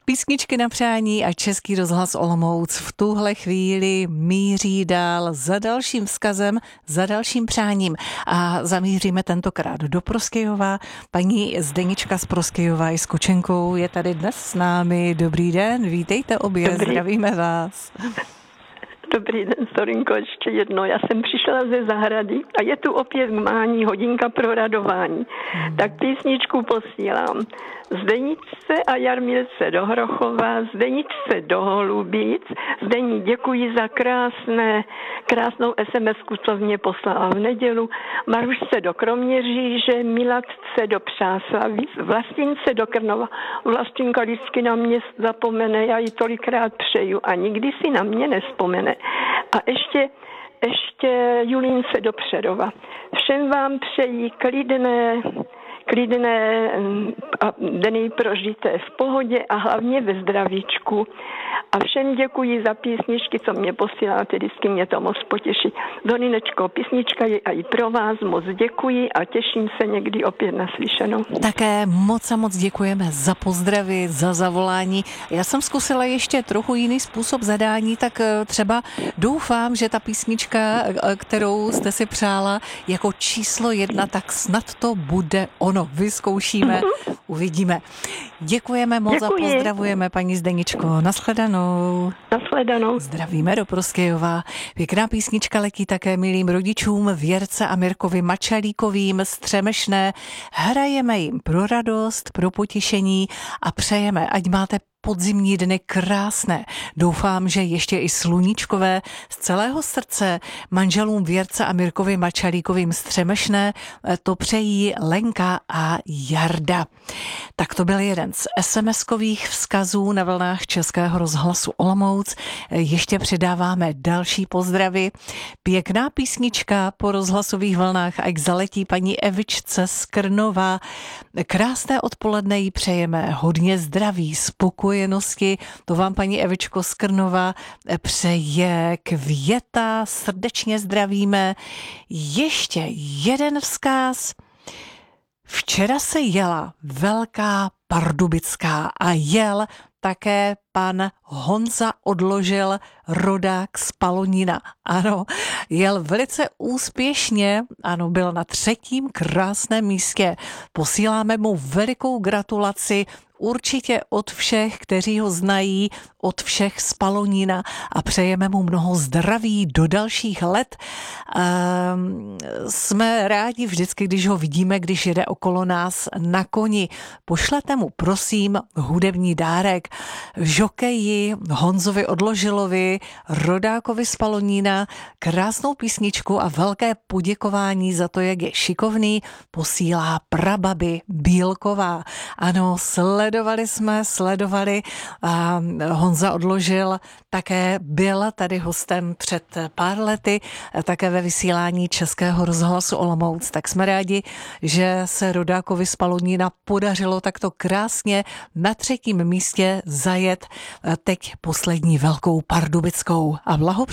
Písničky na přání a Český rozhlas Olomouc v tuhle chvíli míří dál za dalším vzkazem, za dalším přáním a zamíříme tentokrát do Proskyjova. Paní Zdenička z Proskyjova s kočenkou je tady dnes s námi. Dobrý den, vítejte obě, zdravíme vás. Dobrý den, Sorinko, ještě jedno. Já jsem přišla ze zahrady a je tu opět mání hodinka pro radování. Tak písničku posílám. Zdeničce a Jarmilce do Hrochova, Zdeničce do Holubic. Zdení, děkuji za krásnou SMS-ku, co mě poslala v nedělu. Marušce do Kroměříže, Milatce do Přáslavic, Vlastince do Krnova. Vlastinka vždycky na mě zapomene, já ji tolikrát přeju a nikdy si na mě nespomene. A ještě Julínce do Přerova. Všem vám přeji klidné dny prožité v pohodě a hlavně ve zdravíčku. A všem děkuji za písničky, co mě posíláte, vždycky mě to moc potěší. Doninečko, písnička je i pro vás, moc děkuji a těším se někdy opět naslyšenou. Také moc a moc děkujeme za pozdravy, za zavolání. Já jsem zkusila ještě trochu jiný způsob zadání, tak třeba doufám, že ta písnička, kterou jste si přála jako číslo 1, tak snad to bude ono. Vyzkoušíme, uvidíme. Děkujeme moc a pozdravujeme paní Zdeničko. Nashledanou. Nashledanou. Zdravíme do Proskyjova. Pěkná písnička letí také milým rodičům Věrce a Mirkovi Mačalíkovým z Třemešné. Hrajeme jim pro radost, pro potěšení a přejeme, ať máte podzimní dny krásné. Doufám, že ještě i sluníčkové. Z celého srdce manželům Věrce a Mirkovi Mačalíkovým z Třemešné to přejí Lenka a Jarda. Tak to byl jeden z SMS-kových vzkazů na vlnách Českého rozhlasu Olomouc. Ještě přidáváme další pozdravy. Pěkná písnička po rozhlasových vlnách, ať zaletí paní Evičce z Krnova. Krásné odpoledne jí přejeme, hodně zdraví, spokojenosti. To vám paní Evičko z Krnova přeje Květa, srdečně zdravíme. Ještě jeden vzkaz. Včera se jela Velká Pardubická a jel také pan Honza Odložil, rodák z Palonína. Ano, jel velice úspěšně, ano, byl na 3. krásném místě. Posíláme mu velikou gratulaci, určitě od všech, kteří ho znají, od všech z Palonína a přejeme mu mnoho zdraví do dalších let. Jsme rádi vždycky, když ho vidíme, když jede okolo nás na koni. Pošlete mu, prosím, hudební dárek žokeji Honzovi Odložilovi, rodákovi z Palonína, krásnou písničku a velké poděkování za to, jak je šikovný, posílá prababi Bílková. Ano, sledovali a Honza Odložil také byl tady hostem před pár lety, také ve vysílání Českého rozhlasu Olomouc. Tak jsme rádi, že se rodákovi z Palonína podařilo takto krásně na 3. místě zajet teď poslední Velkou Pardubickou a blahopřeji.